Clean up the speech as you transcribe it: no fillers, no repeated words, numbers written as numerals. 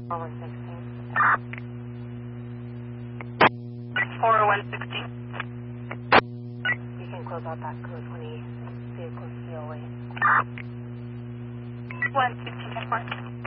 4160. You can close out that code 20 vehicle COA. 160, 10